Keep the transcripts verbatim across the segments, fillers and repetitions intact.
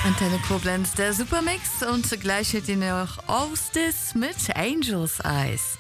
Antenne Koblenz, der Supermix, und gleich hört ihr noch Ostis mit Angels Eyes.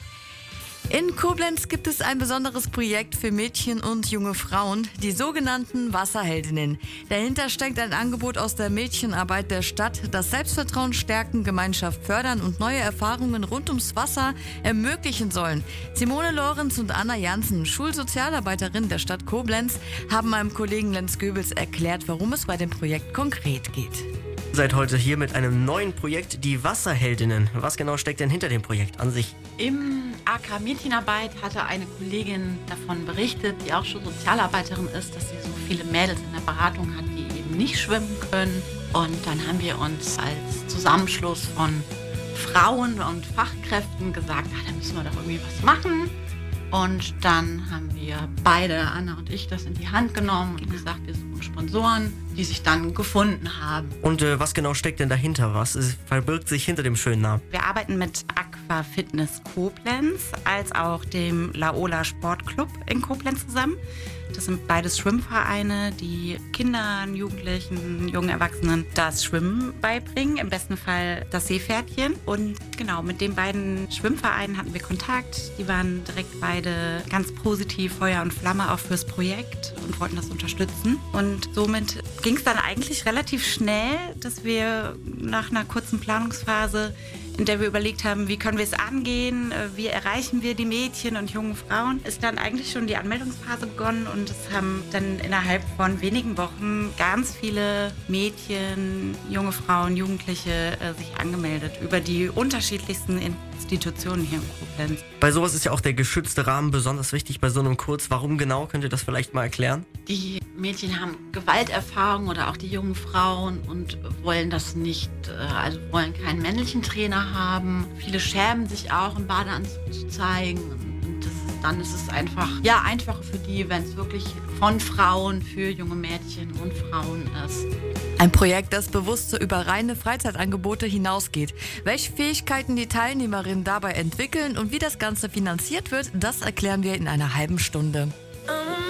In Koblenz gibt es ein besonderes Projekt für Mädchen und junge Frauen, die sogenannten Wasserheldinnen. Dahinter steckt ein Angebot aus der Mädchenarbeit der Stadt, das Selbstvertrauen stärken, Gemeinschaft fördern und neue Erfahrungen rund ums Wasser ermöglichen sollen. Simone Lorenz und Anna Jansen, Schulsozialarbeiterin der Stadt Koblenz, haben meinem Kollegen Lenz Goebels erklärt, worum es bei dem Projekt konkret geht. Seid heute hier mit einem neuen Projekt, die Wasserheldinnen. Was genau steckt denn hinter dem Projekt an sich? Im A K Mädchenarbeit hatte eine Kollegin davon berichtet, die auch schon Sozialarbeiterin ist, dass sie so viele Mädels in der Beratung hat, die eben nicht schwimmen können. Und dann haben wir uns als Zusammenschluss von Frauen und Fachkräften gesagt, ach, da müssen wir doch irgendwie was machen. Und dann haben wir beide, Anna und ich, das in die Hand genommen und gesagt, wir suchen Sponsoren, die sich dann gefunden haben. Und äh, was genau steckt denn dahinter? Was ist, verbirgt sich hinter dem schönen Namen? Wir arbeiten mit Aqua Fitness Koblenz als auch dem Laola Sportclub in Koblenz zusammen. Das sind beides Schwimmvereine, die Kindern, Jugendlichen, jungen Erwachsenen das Schwimmen beibringen, im besten Fall das Seepferdchen. Und genau, mit den beiden Schwimmvereinen hatten wir Kontakt. Die waren direkt beide ganz positiv, Feuer und Flamme auch fürs Projekt und wollten das unterstützen. Und somit ging es dann eigentlich relativ schnell, dass wir nach einer kurzen Planungsphase, in der wir überlegt haben, wie können wir es angehen, wie erreichen wir die Mädchen und jungen Frauen, ist dann eigentlich schon die Anmeldungsphase begonnen und es haben dann innerhalb von wenigen Wochen ganz viele Mädchen, junge Frauen, Jugendliche äh, sich angemeldet über die unterschiedlichsten Institutionen hier in Koblenz. Bei sowas ist ja auch der geschützte Rahmen besonders wichtig bei so einem Kurs. Warum genau? Könnt ihr das vielleicht mal erklären? Die Mädchen haben Gewalterfahrung oder auch die jungen Frauen und wollen das nicht, also wollen keinen männlichen Trainer haben. Viele schämen sich auch, im Badeanzug zu zeigen. Und das ist, dann ist es einfach, ja, einfacher für die, wenn es wirklich von Frauen für junge Mädchen und Frauen ist. Ein Projekt, das bewusst so über reine Freizeitangebote hinausgeht. Welche Fähigkeiten die Teilnehmerinnen dabei entwickeln und wie das Ganze finanziert wird, das erklären wir in einer halben Stunde.